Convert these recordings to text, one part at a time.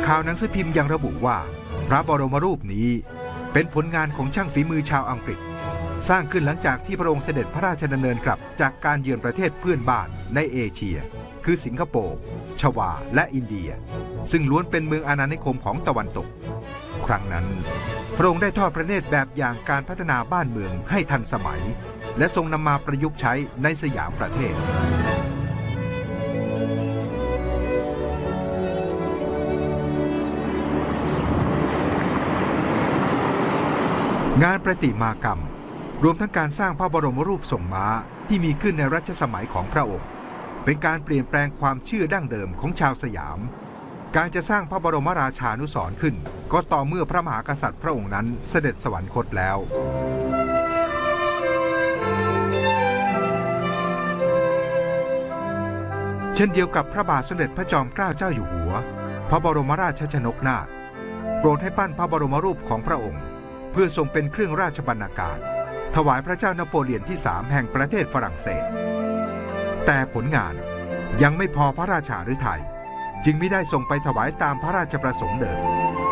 ข่าวหนังสือพิมพ์ยังระบุว่าพระบรมรูปนี้เป็นผลงานของช่างฝีมือชาวอังกฤษสร้างขึ้นหลังจากที่พระองค์เสด็จพระราชดำเนินกลับจากการเยือนประเทศเพื่อนบ้านในเอเชียคือสิงคโปร์ชวาและอินเดียซึ่งล้วนเป็นเมืองอาณานิคมของตะวันตกครั้งนั้นพระองค์ได้ทอดพระเนตรแบบอย่างการพัฒนาบ้านเมืองให้ทันสมัยและทรงนำมาประยุกต์ใช้ในสยามประเทศงานประติมากรรมรวมทั้งการสร้างพระบรมรูปทรงม้าที่มีขึ้นในรัชสมัยของพระองค์เป็นการเปลี่ยนแปลงความเชื่อดั้งเดิมของชาวสยามการจะสร้างพระบรมราชานุสรณ์ขึ้นก็ต่อเมื่อพระมหากษัตริย์พระองค์นั้นเสด็จสวรรคตแล้วเช่นเดียวกับพระบาทสมเด็จพระจอมเกล้าเจ้าอยู่หัวพระบรมราชชนกนาถโปรดให้ปั้นพระบรมรูปของพระองค์เพื่อทรงเป็นเครื่องราชบรรณาการถวายพระเจ้านโปเลียนที่ 3แห่งประเทศฝรั่งเศสแต่ผลงานยังไม่พอพระราชาฤทัยจึงไม่ได้ส่งไปถวายตามพระราชประสงค์เดิม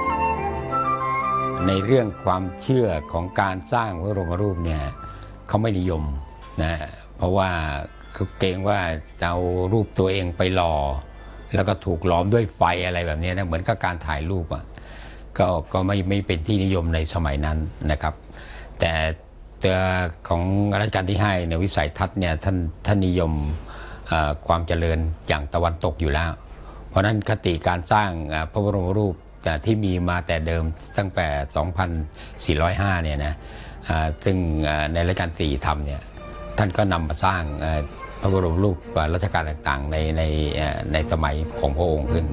ในเรื่องความเชื่อของการสร้างพระบรมรูปเนี่ยเขาไม่นิยมนะเพราะว่าเขาเกรงว่าจะเอารูปตัวเองไปหล่อแล้วก็ถูกล้อมด้วยไฟอะไรแบบนี้นะเหมือนกับการถ่ายรูปก็ไม่เป็นที่นิยมในสมัยนั้นนะครับแต่ตัวของรัชกาลที่5ในวิสัยทัศน์เนี่ยท่านนิยมความเจริญอย่างตะวันตกอยู่แล้วเพราะนั้นคติการสร้างพระบรมรูปที่มีมาแต่เดิมตั้งแต่ 2405 เนี่ยนะซึ่งในรัชกาล4ทำเนี่ยท่านก็นำมาสร้างพระบรมรูปรัชกาลต่างๆในสมัยของพระองค์ขึ้น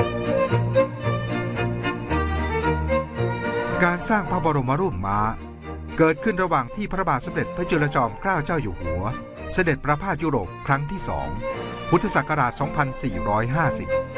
การสร้างพระบรมรูปม้าเกิดขึ้นระหว่างที่พระบาทสมเด็จพระจุลจอมเกล้าเจ้าอยู่หัวเสด็จประพาสยุโรปครั้งที่ 2 พุทธศักราช 2450